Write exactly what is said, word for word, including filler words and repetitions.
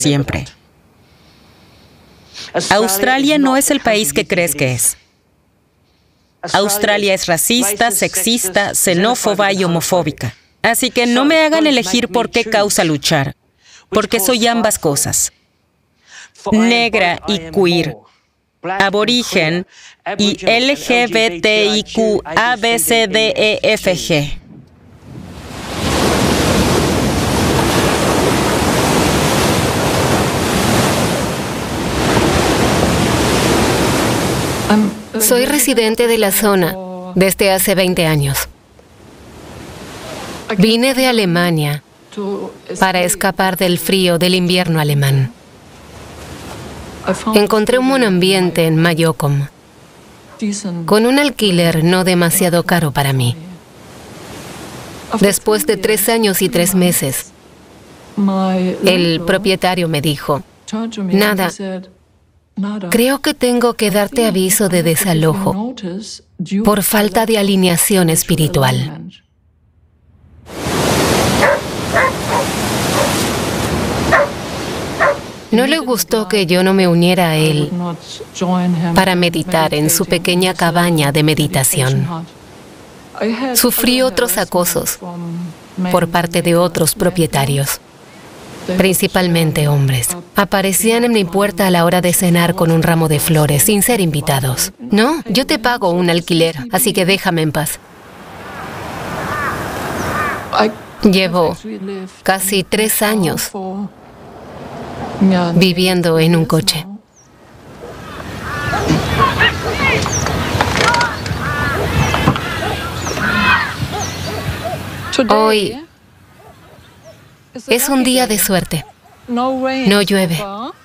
siempre. Australia no es el país que crees que es. Australia es racista, sexista, xenófoba y homofóbica. Así que no me hagan elegir por qué causa luchar, porque soy ambas cosas. Negra y queer, aborigen y L G B T I Q A B C D E F G. Soy residente de la zona desde hace veinte años. Vine de Alemania para escapar del frío del invierno alemán. Encontré un buen ambiente en Mayocom, con un alquiler no demasiado caro para mí. Después de tres años y tres meses, el propietario me dijo, nada, creo que tengo que darte aviso de desalojo por falta de alineación espiritual. No le gustó que yo no me uniera a él para meditar en su pequeña cabaña de meditación. Sufrí otros acosos por parte de otros propietarios, principalmente hombres. Aparecían en mi puerta a la hora de cenar con un ramo de flores, sin ser invitados. No, yo te pago un alquiler, así que déjame en paz. Llevo casi tres años viviendo en un coche. Hoy es un día de suerte. No llueve.